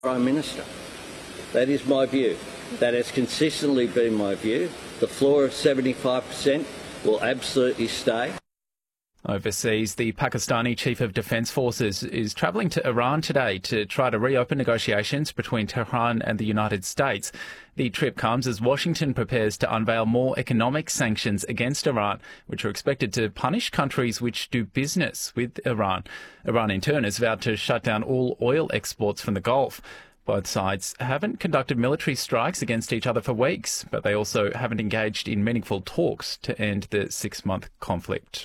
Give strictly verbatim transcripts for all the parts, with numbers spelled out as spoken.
Prime Minister. That is my view. That has consistently been my view. The floor of seventy-five percent will absolutely stay. Overseas, the Pakistani Chief of Defence Forces is travelling to Iran today to try to reopen negotiations between Tehran and the United States. The trip comes as Washington prepares to unveil more economic sanctions against Iran, which are expected to punish countries which do business with Iran. Iran, in turn, has vowed to shut down all oil exports from the Gulf. Both sides haven't conducted military strikes against each other for weeks, but they also haven't engaged in meaningful talks to end the six-month conflict.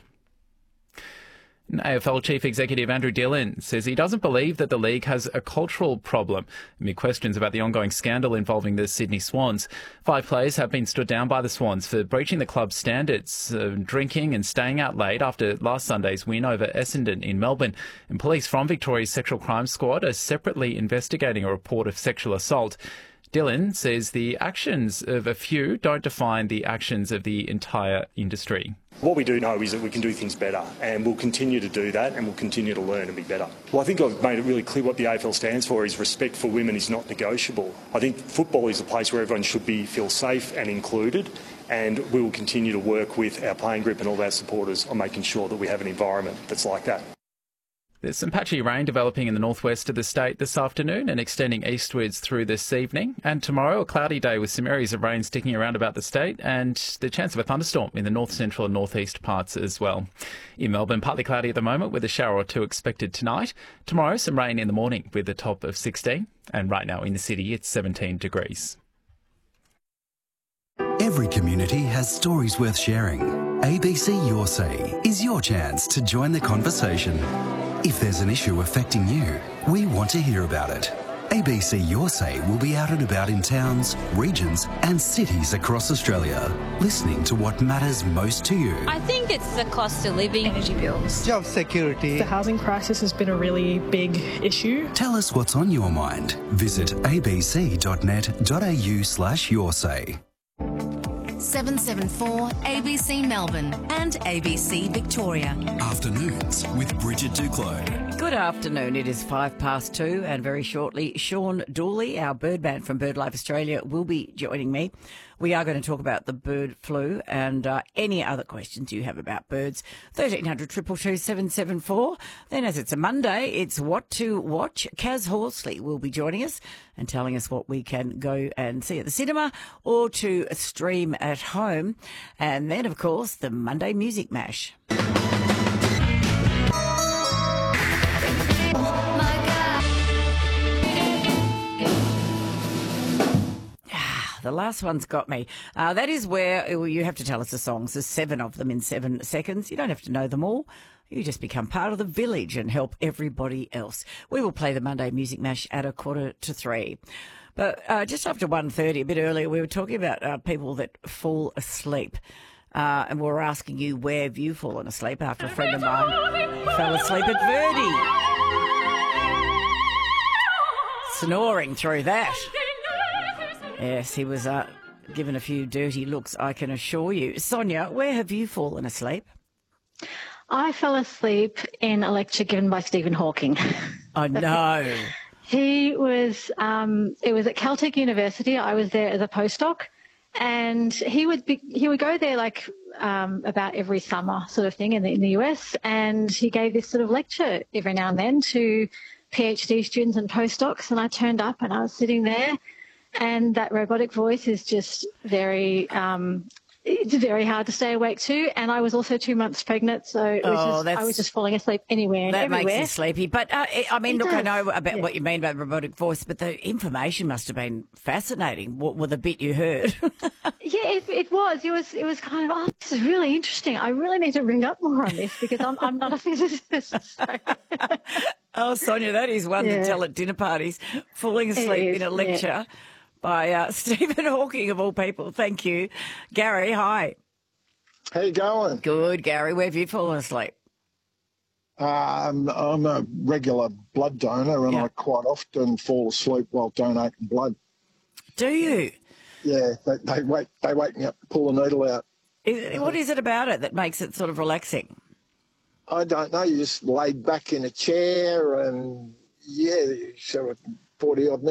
A F L Chief Executive Andrew Dillon says he doesn't believe that the league has a cultural problem amid questions about the ongoing scandal involving the Sydney Swans. Five players have been stood down by the Swans for breaching the club's standards, uh, drinking and staying out late after last Sunday's win over Essendon in Melbourne. And police from Victoria's Sexual Crime Squad are separately investigating a report of sexual assault. Dillon says the actions of a few don't define the actions of the entire industry. What we do know is that we can do things better, and we'll continue to do that, and we'll continue to learn and be better. Well, I think I've made it really clear what the A F L stands for is respect for women is not negotiable. I think football is a place where everyone should be feel safe and included, and we will continue to work with our playing group and all our supporters on making sure that we have an environment that's like that. There's some patchy rain developing in the northwest of the state this afternoon and extending eastwards through this evening. And tomorrow, a cloudy day with some areas of rain sticking around about the state and the chance of a thunderstorm in the north central and northeast parts as well. In Melbourne, partly cloudy at the moment with a shower or two expected tonight. Tomorrow, some rain in the morning with a top of sixteen. And right now in the city, it's seventeen degrees. Every community has stories worth sharing. A B C Your Say is your chance to join the conversation. If there's an issue affecting you, we want to hear about it. A B C Your Say will be out and about in towns, regions and cities across Australia, listening to what matters most to you. I think it's the cost of living, energy bills, job security. The housing crisis has been a really big issue. Tell us what's on your mind. Visit abc.net.au slash your say. seven seven four A B C Melbourne and A B C Victoria. Afternoons with Bridget Duclos. Good afternoon. It is five past two, and very shortly, Sean Dooley, our birdman from BirdLife Australia, will be joining me. We are going to talk about the bird flu and uh, any other questions you have about birds. thirteen hundred, two two two, seven seven four. Then, as it's a Monday, it's What to Watch. Kaz Horsley will be joining us and telling us what we can go and see at the cinema or to stream at home. And then, of course, the Monday Music Mash. The last one's got me. Uh, that is where well, you have to tell us the songs. There's seven of them in seven seconds. You don't have to know them all. You just become part of the village and help everybody else. We will play the Monday Music Mash at a quarter to three. But uh, just after one thirty, a bit earlier, we were talking about uh, people that fall asleep. Uh, and we were asking you, where have you fallen asleep after a friend of mine fell asleep at Verdi? Snoring through that. Yes, he was uh, given a few dirty looks, I can assure you. Sonia, where have you fallen asleep? I fell asleep in a lecture given by Stephen Hawking. Oh, no. He was, um, it was at Caltech University. I was there as a postdoc, and he would be, he would go there like um, about every summer sort of thing in the, in the U S, and he gave this sort of lecture every now and then to PhD students and postdocs, and I turned up and I was sitting there. And that robotic voice is just very, um, it's very hard to stay awake to. And I was also two months pregnant, so it was oh, just, I was just falling asleep anywhere and that everywhere. That makes you sleepy. But, uh, I mean, it look, does. I know about yeah. what you mean by the robotic voice, but the information must have been fascinating, what with the bit you heard. Yeah, it, it was. It was It was kind of, oh, this is really interesting. I really need to ring up more on this because I'm, I'm not a physicist. So. Oh, Sonia, that is one yeah. to tell at dinner parties, falling asleep in a lecture. Yeah. By uh, Stephen Hawking, of all people. Thank you. Gary, hi. How you going? Good, Gary. Where have you fallen asleep? Um, I'm a regular blood donor, and yep. I quite often fall asleep while donating blood. Do you? Yeah, they, they, wake, they wake me up to pull a needle out. Is, what is it about it that makes it sort of relaxing? I don't know. You just laid back in a chair and, yeah, sort of forty-odd minutes.